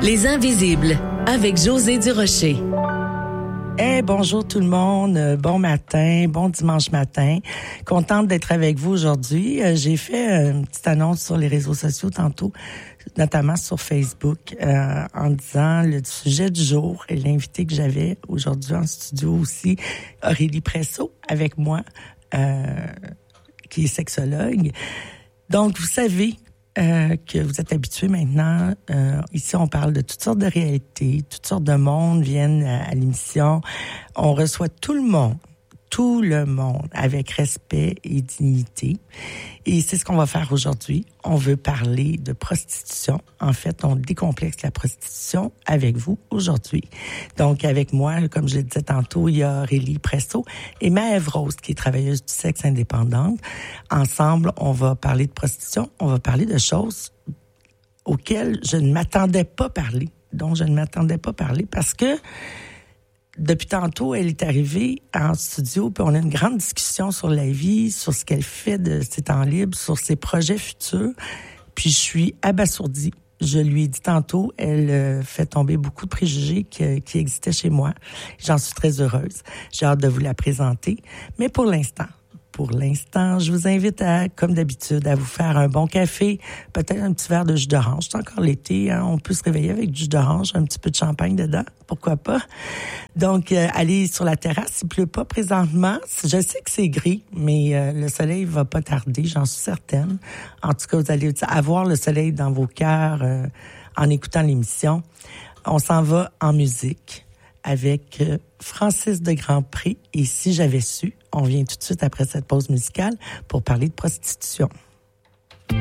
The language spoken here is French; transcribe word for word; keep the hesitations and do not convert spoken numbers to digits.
Les Invisibles, avec Josée Durocher. Hey, bonjour tout le monde, euh, bon matin, bon dimanche matin. Contente d'être avec vous aujourd'hui. Euh, j'ai fait euh, une petite annonce sur les réseaux sociaux tantôt, notamment sur Facebook, euh, en disant le sujet du jour et l'invité que j'avais aujourd'hui en studio aussi, Aurélie Presso, avec moi, euh, qui est sexologue. Donc, vous savez Euh, que vous êtes habitués maintenant. Euh, ici, on parle de toutes sortes de réalités, toutes sortes de mondes viennent à, à l'émission. On reçoit tout le monde, tout le monde, avec respect et dignité. Et c'est ce qu'on va faire aujourd'hui. On veut parler de prostitution. En fait, on décomplexe la prostitution avec vous aujourd'hui. Donc, avec moi, comme je le disais tantôt, il y a Aurélie Presso et Maëve Rose, qui est travailleuse du sexe indépendante. Ensemble, on va parler de prostitution. On va parler de choses auxquelles je ne m'attendais pas parler, dont je ne m'attendais pas parler, parce que depuis tantôt, elle est arrivée en studio, puis on a une grande discussion sur la vie, sur ce qu'elle fait de ses temps libres, sur ses projets futurs. Puis je suis abasourdie. Je lui ai dit tantôt, elle euh, fait tomber beaucoup de préjugés qui, qui existaient chez moi. J'en suis très heureuse. J'ai hâte de vous la présenter. Mais pour l'instant, Pour l'instant, je vous invite à, comme d'habitude, à vous faire un bon café, peut-être un petit verre de jus d'orange. C'est encore l'été, hein? On peut se réveiller avec du jus d'orange, un petit peu de champagne dedans, pourquoi pas. Donc, euh, allez sur la terrasse, il pleut pas présentement. Je sais que c'est gris, mais euh, le soleil va pas tarder, j'en suis certaine. En tout cas, vous allez avoir le soleil dans vos cœurs euh, en écoutant l'émission. On s'en va en musique avec euh, Francis de Grandpré et Si j'avais su. On vient tout de suite après cette pause musicale pour parler de prostitution.